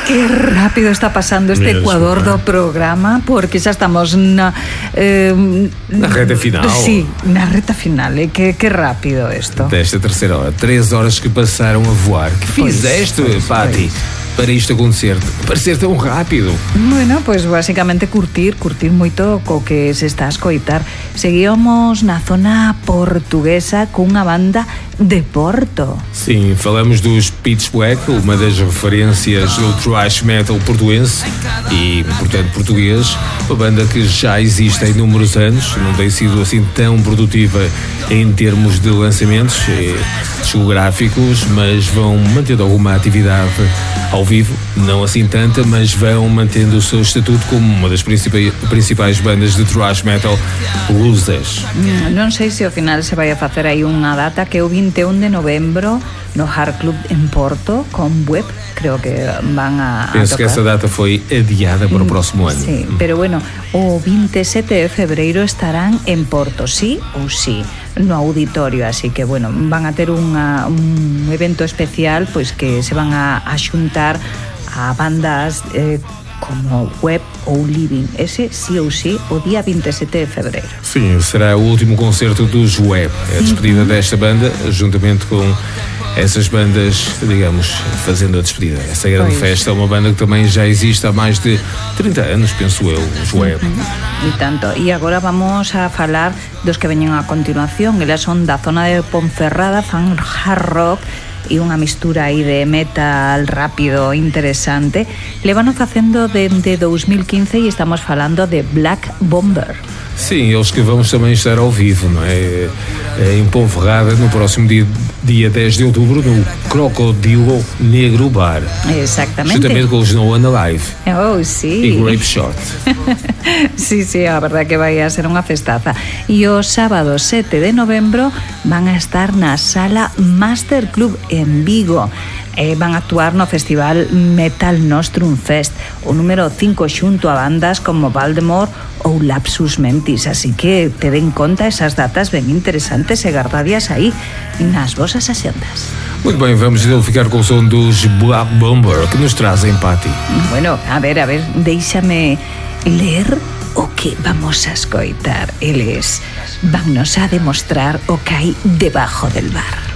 Que rápido está pasando este Ecuador do programa, porque xa estamos na reta final. Sí, na reta final. Que rápido isto. Desta terceira hora, 3 horas que passaram a voar. Que fizeste, Pati, para isto acontecer? Parecer tão rápido. Bueno, pues basicamente curtir moito co que se está a escoitar. Seguíamos na zona portuguesa cunha banda de Porto. Sim, falamos dos Pitchfork, uma das referências do thrash metal portuense e, portanto, português. Uma banda que já existe há inúmeros anos, não tem sido assim tão produtiva em termos de lançamentos discográficos, mas vão mantendo alguma atividade ao vivo, não assim tanta, mas vão mantendo o seu estatuto como uma das principais bandas de thrash metal lusas. Non sei se ao final se vai a facer aí unha data que é o 21 de novembro no Hard Club en Porto con Web, creo que van a Penso tocar. que essa data foi adiada para o próximo ano. Sí, pero bueno, o 27 de febreiro estarán en Porto, sí ou sí, no auditorio, así que bueno, van a ter un evento especial, pois que se van a xuntar a bandas como Web ou Living, ese sí ou sí, o día 27 de febreiro. Sim, será o último concerto dos Web, a despedida desta banda, juntamente com essas bandas, digamos, fazendo a despedida. Essa grande festa é uma banda que também já existe há mais de 30 anos, penso eu, os Web. E tanto. E agora vamos a falar dos que veñen a continuación. Elas son da zona de Ponferrada, fan hard rock e unha mistura aí de metal rápido, interesante. Levano facendo dende 2015 e estamos falando de Black Bomber. Sim, eles que vamos também estar ao vivo, não é? Em Ponferrada, no próximo dia 10 de outubro, no Crocodilo Negro Bar. Exactamente. Juntamente com os No One Alive. Oh, sí. E Grape Shot. Sí, a verdad que vai a ser unha festaza. E o sábado 7 de novembro van a estar na Sala Master Club en Vigo. Van a actuar no Festival Metal Nostrum Fest, o número 5 xunto a bandas como Valdemort ou Lapsus Mentis, así que te den conta esas datas ben interesantes e guardadias aí nas vosas axendas. Muito bem, vamos então ficar com o som dos Black Bomber que nos trazem, Pati. Bueno, a ver, déixame ler o que vamos a escoitar. Eles vannos a demostrar o que hai debajo del bar.